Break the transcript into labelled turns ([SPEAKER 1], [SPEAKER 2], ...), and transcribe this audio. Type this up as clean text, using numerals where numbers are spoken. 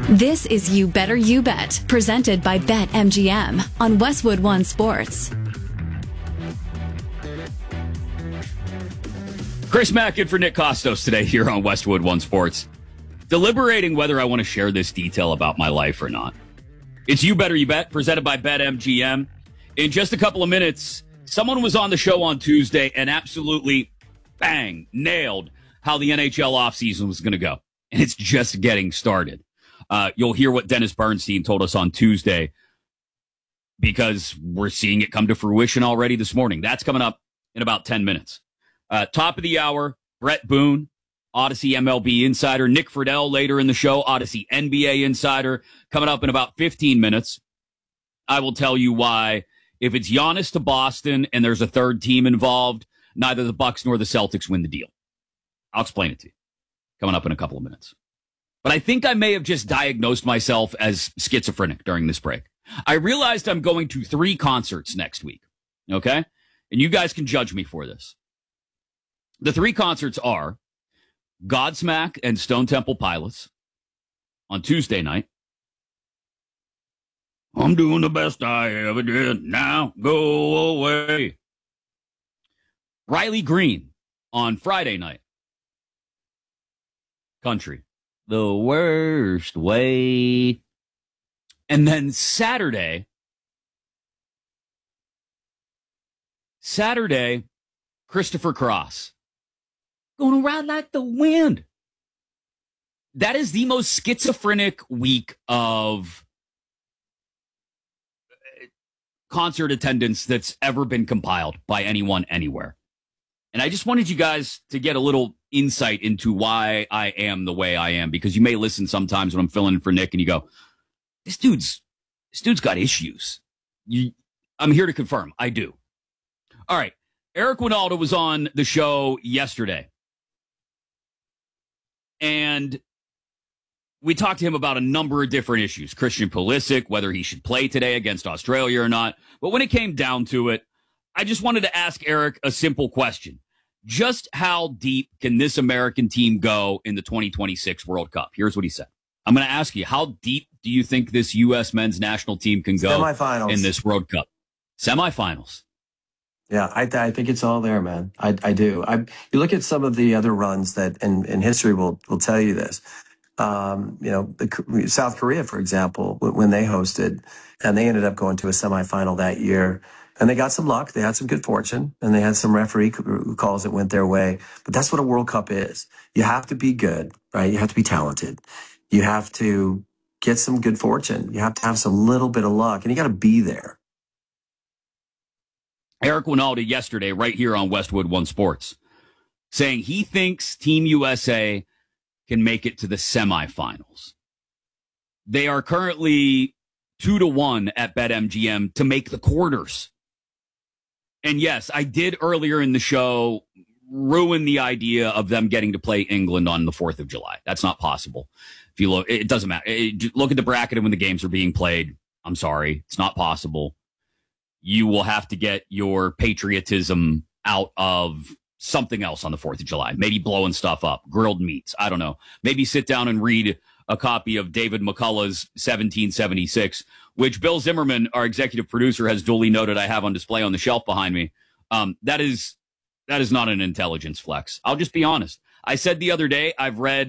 [SPEAKER 1] This is You Better You Bet, presented by BetMGM on Westwood One Sports.
[SPEAKER 2] Chris Mack in for Nick Costos today here on Westwood One Sports. Deliberating whether I want to share this detail about my life or not. It's You Better You Bet, presented by BetMGM. In just a couple of minutes, someone was on the show on Tuesday and absolutely, bang, nailed how the NHL offseason was going to go. And it's just getting started. You'll hear what Dennis Bernstein told us on Tuesday because we're seeing it come to fruition already this morning. That's coming up in about 10 minutes. Top of the hour, Brett Boone, Odyssey MLB Insider. Nick Friedel later in the show, Odyssey NBA Insider. Coming up in about 15 minutes, I will tell you why, if it's Giannis to Boston and there's a third team involved, neither the Bucks nor the Celtics win the deal. I'll explain it to you. Coming up in a couple of minutes. But I think I may have just diagnosed myself as schizophrenic during this break. I realized I'm going to 3 concerts next week. Okay? And you guys can judge me for this. The 3 concerts are Godsmack and Stone Temple Pilots on Tuesday night. I'm doing the best I ever did. Now go away. Riley Green on Friday night. Country. The worst way. And then Saturday, Christopher Cross. Gonna ride like the wind. That is the most schizophrenic week of concert attendance that's ever been compiled by anyone anywhere. And I just wanted you guys to get a little insight into why I am the way I am, because you may listen sometimes when I'm filling in for Nick and you go, this dude's got issues. I'm here to confirm. I do. All right. Eric Winalda was on the show yesterday. And we talked to him about a number of different issues. Christian Pulisic, whether he should play today against Australia or not. But when it came down to it, I just wanted to ask Eric a simple question. Just how deep can this American team go in the 2026 World Cup? Here's what he said. I'm going to ask you, how deep do you think this U.S. men's national team can go in this World Cup? Semifinals.
[SPEAKER 3] Yeah, I think it's all there, man. I do. You look at some of the other runs that, and history will tell you this. South Korea, for example, when they hosted, and they ended up going to a semifinal that year, and they got some luck. They had some good fortune, and they had some referee calls that went their way. But that's what a World Cup is. You have to be good, right? You have to be talented. You have to get some good fortune. You have to have some little bit of luck, and you got to be there.
[SPEAKER 2] Eric Winalda yesterday, right here on Westwood One Sports, saying he thinks Team USA can make it to the semifinals. They are currently 2-1 at BetMGM to make the quarters. And yes, I did earlier in the show ruin the idea of them getting to play England on the 4th of July. That's not possible. If you look, it doesn't matter. Look at the bracket and when the games are being played. I'm sorry. It's not possible. You will have to get your patriotism out of something else on the 4th of July. Maybe blowing stuff up, grilled meats. I don't know. Maybe sit down and read a copy of David McCullough's 1776, which Bill Zimmerman, our executive producer, has duly noted I have on display on the shelf behind me. That is not an intelligence flex. I'll just be honest. I said the other day, I've read